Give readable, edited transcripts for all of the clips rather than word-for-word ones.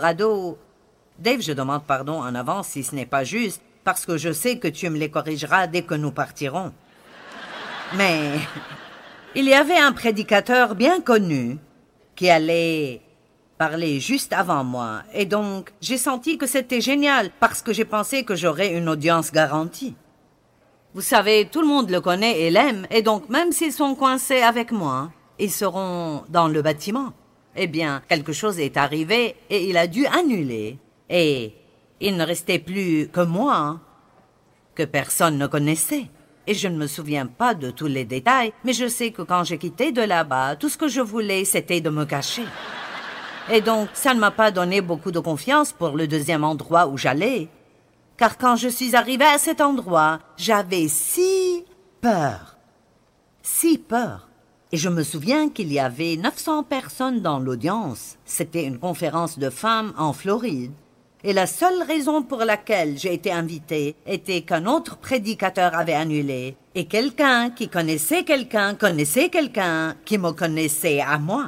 Colorado. Dave, je demande pardon en avance si ce n'est pas juste, parce que je sais que tu me les corrigeras dès que nous partirons. Mais il y avait un prédicateur bien connu qui allait parler juste avant moi, et donc j'ai senti que c'était génial, parce que j'ai pensé que j'aurais une audience garantie. Vous savez, tout le monde le connaît et l'aime, et donc même s'ils sont coincés avec moi, ils seront dans le bâtiment. Eh bien, quelque chose est arrivé et il a dû annuler. Et il ne restait plus que moi, que personne ne connaissait. Et je ne me souviens pas de tous les détails, mais je sais que quand j'ai quitté de là-bas, tout ce que je voulais, c'était de me cacher. Et donc, ça ne m'a pas donné beaucoup de confiance pour le deuxième endroit où j'allais. Car quand je suis arrivée à cet endroit, j'avais si peur. Si peur. Et je me souviens qu'il y avait 900 personnes dans l'audience. C'était une conférence de femmes en Floride. Et la seule raison pour laquelle j'ai été invitée était qu'un autre prédicateur avait annulé. Et quelqu'un qui connaissait quelqu'un qui me connaissait à moi.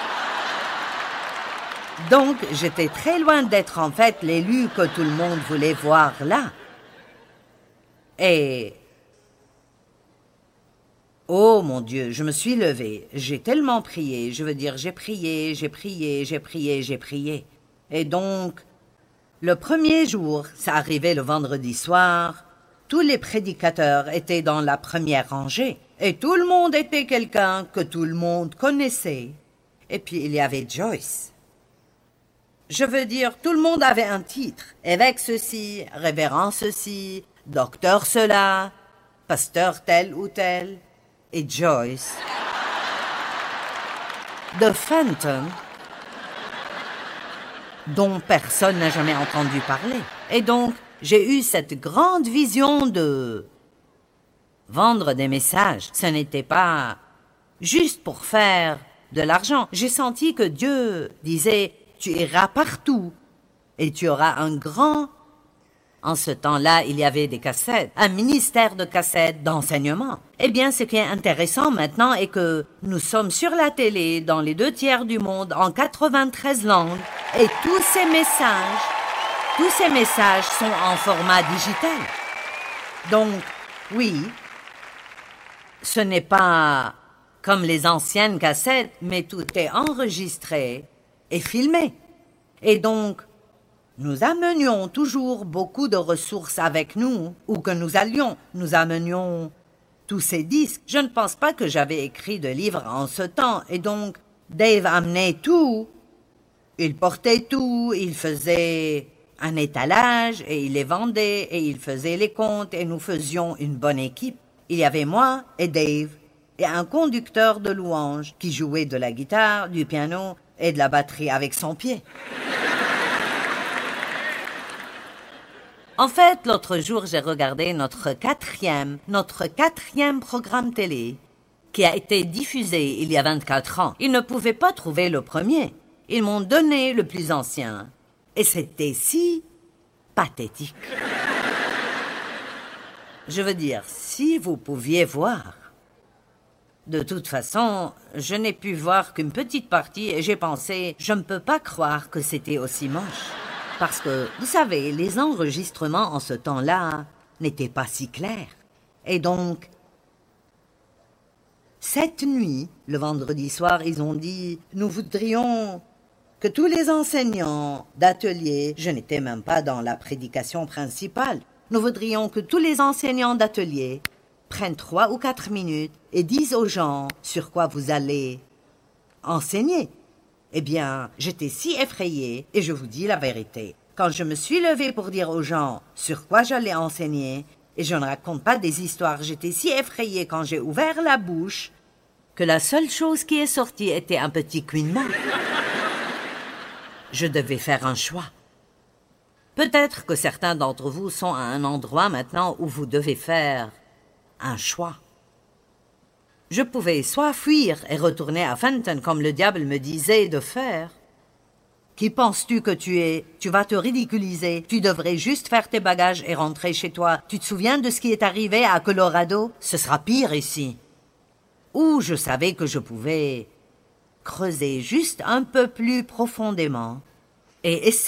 Donc, j'étais très loin d'être en fait l'élu que tout le monde voulait voir là. Et... oh mon Dieu, je me suis levée. J'ai tellement prié. Je veux dire, j'ai prié. Et donc, le premier jour, ça arrivait le vendredi soir, tous les prédicateurs étaient dans la première rangée. Et tout le monde était quelqu'un que tout le monde connaissait. Et puis, il y avait Joyce. Je veux dire, tout le monde avait un titre. Évêque ceci, révérend ceci, docteur cela, pasteur tel ou tel. Et Joyce, de Fenton, dont personne n'a jamais entendu parler. Et donc, j'ai eu cette grande vision de vendre des messages. Ce n'était pas juste pour faire de l'argent. J'ai senti que Dieu disait, tu iras partout et tu auras un grand... En ce temps-là, il y avait des cassettes, un ministère de cassettes d'enseignement. Eh bien, ce qui est intéressant maintenant est que nous sommes sur la télé dans les 2/3 du monde en 93 langues et tous ces messages sont en format digital. Donc, oui, ce n'est pas comme les anciennes cassettes, mais tout est enregistré et filmé. Et donc, nous amenions toujours beaucoup de ressources avec nous, où que nous allions, nous amenions tous ces disques. Je ne pense pas que j'avais écrit de livres en ce temps, et donc Dave amenait tout. Il portait tout, il faisait un étalage, et il les vendait, et il faisait les comptes, et nous faisions une bonne équipe. Il y avait moi et Dave, et un conducteur de louanges qui jouait de la guitare, du piano et de la batterie avec son pied. En fait, l'autre jour, j'ai regardé notre quatrième programme télé, qui a été diffusé il y a 24 ans. Ils ne pouvaient pas trouver le premier. Ils m'ont donné le plus ancien. Et c'était si pathétique. Je veux dire, si vous pouviez voir. De toute façon, je n'ai pu voir qu'une petite partie et j'ai pensé, je ne peux pas croire que c'était aussi moche. Parce que, vous savez, les enregistrements en ce temps-là n'étaient pas si clairs. Et donc, cette nuit, le vendredi soir, ils ont dit « Nous voudrions que tous les enseignants d'atelier, je n'étais même pas dans la prédication principale, nous voudrions que tous les enseignants d'atelier prennent 3 ou 4 minutes et disent aux gens sur quoi vous allez enseigner. » Eh bien, j'étais si effrayée, et je vous dis la vérité. Quand je me suis levée pour dire aux gens sur quoi j'allais enseigner, et je ne raconte pas des histoires, j'étais si effrayée quand j'ai ouvert la bouche que la seule chose qui est sortie était un petit couinement. Je devais faire un choix. Peut-être que certains d'entre vous sont à un endroit maintenant où vous devez faire un choix. Je pouvais soit fuir et retourner à Fenton comme le diable me disait de faire. Qui penses-tu que tu es? Tu vas te ridiculiser. Tu devrais juste faire tes bagages et rentrer chez toi. Tu te souviens de ce qui est arrivé à Colorado? Ce sera pire ici. Ou je savais que je pouvais creuser juste un peu plus profondément et